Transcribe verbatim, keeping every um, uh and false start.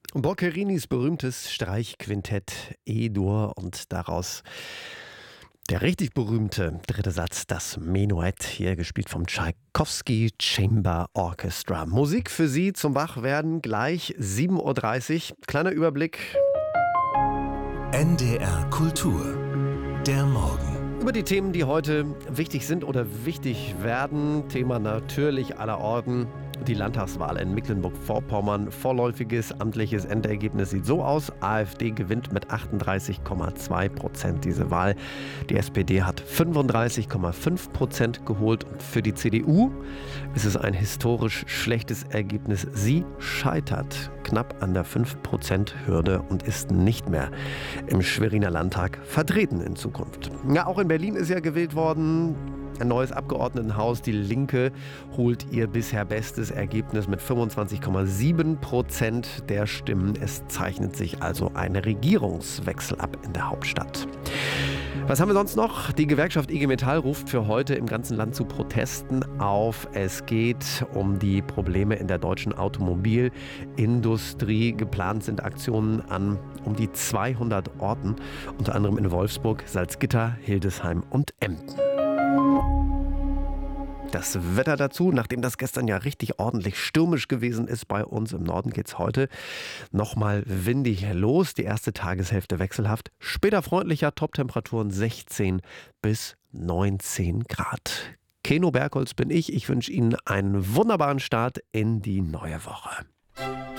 Boccherinis berühmtes Streichquintett E-Dur und daraus der richtig berühmte dritte Satz, das Menuett, hier gespielt vom Tschaikowski Chamber Orchestra. Musik für Sie zum Wachwerden gleich sieben Uhr dreißig. Kleiner Überblick N D R Kultur, der Morgen. über die Themen, die heute wichtig sind oder wichtig werden. Thema natürlich aller Orden. Die Landtagswahl in Mecklenburg-Vorpommern. Vorläufiges amtliches Endergebnis sieht so aus. AfD gewinnt mit achtunddreißig Komma zwei Prozent diese Wahl. Die S P D hat fünfunddreißig Komma fünf Prozent geholt. Und für die C D U ist es ein historisch schlechtes Ergebnis. Sie scheitert knapp an der fünf Prozent Hürde und ist nicht mehr im Schweriner Landtag vertreten in Zukunft. Ja, auch in Berlin ist ja gewählt worden. Ein neues Abgeordnetenhaus. Die Linke holt ihr bisher bestes Ergebnis mit fünfundzwanzig Komma sieben Prozent der Stimmen. Es zeichnet sich also ein Regierungswechsel ab in der Hauptstadt. Was haben wir sonst noch? Die Gewerkschaft I G Metall ruft für heute im ganzen Land zu Protesten auf. Es geht um die Probleme in der deutschen Automobilindustrie. Geplant sind Aktionen an um die zweihundert Orten, unter anderem in Wolfsburg, Salzgitter, Hildesheim und Emden. Das Wetter dazu, nachdem das gestern ja richtig ordentlich stürmisch gewesen ist bei uns im Norden, geht es heute nochmal windig los. Die erste Tageshälfte wechselhaft, später freundlicher, Toptemperaturen sechzehn bis neunzehn Grad. Keno Bergholz bin ich. Ich wünsche Ihnen einen wunderbaren Start in die neue Woche.